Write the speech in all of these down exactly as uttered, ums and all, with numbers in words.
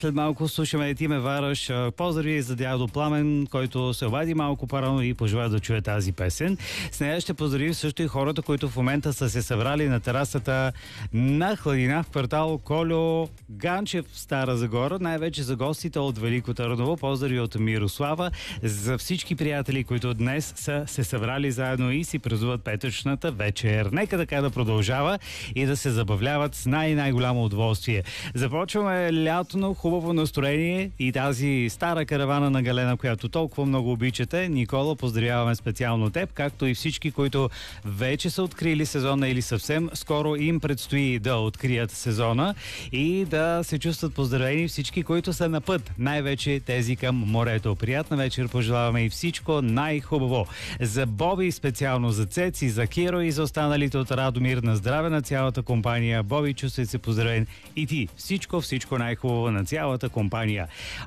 След малко слушаме Тиме Вараш. Поздрави за дядо Пламен, който се обади малко по-рано и пожела да чуе тази песен. С нея ще поздравим също и хората, които в момента са се събрали на терасата на Хладина в квартал Кольо Ганчев в Стара Загора. Най-вече за гостите от Велико Търново. Поздрави от Мирослава. За всички приятели, които днес са се събрали заедно и си празнуват петъчната вечер. Нека така да продължава и да се забавляват с най-най-голямо удоволствие. Започваме лятно хубаво настроение и тази стара каравана на Галена, която толкова много обичате. Никола, поздравяваме специално теб, както и всички, които вече са открили сезона или съвсем скоро им предстои да открият сезона и да се чувстват поздравени всички, които са на път. Най-вече тези към морето. Приятна вечер пожелаваме и всичко най-хубаво. За Боби специално, за Цеци, за Киро и за останалите от Радомир, на здраве на цялата компания. Боби, чувствай се поздравен и ти. Всичко, всичко най-хубаво на цялата компания.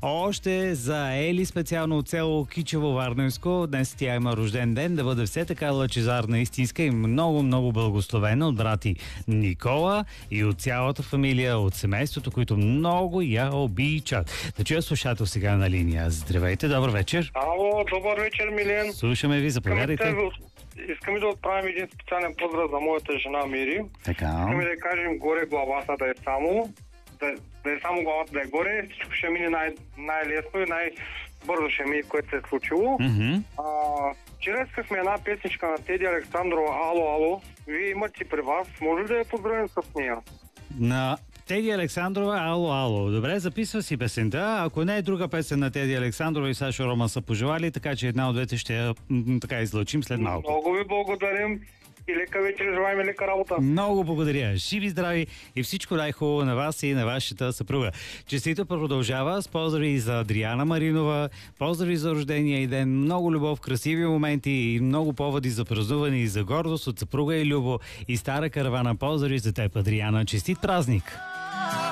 Още за Ели специално от село Кичево, Варненско. Днес тя има рожден ден, да бъде все така лъчезарна, истинска и много, много благословена от брати Никола и от цялата фамилия, от семейството, които много я обичат. Да чуя слушател сега на линия. Здравейте, добър вечер. Ало, добър вечер, Милен. Слушаме ви, заповядайте. Искаме да отправим един специален поздрав за моята жена Мири. Така. Искаме да кажем горе главата да е само, да, да е само главата да е горе, всичко ще мине най- най-лесно и най-бързо ще мине, което се е случило. Mm-hmm. А, вчера искахме една песничка на Теди Александрова, Ало, ало. Вие имате при вас, може ли да я поздравим с нея? На Теди Александрова, ало, ало. Добре, записва си песента. Ако не е друга песен на Теди Александрова и Сашо Рома са пожелали, така че една от двете ще я м- така излъчим след малко. Много ви благодарим и лека вечер, желаем и лека работа. Много благодаря. Живи, здрави и всичко най-хубаво на вас и на вашата съпруга. Честито продължава с поздрави за Адриана Маринова, поздрави за рождения и ден, много любов, красиви моменти и много поводи за празнуване и за гордост от съпруга и Любо и стара каравана. Поздрави за теб, Адриана. Честит празник!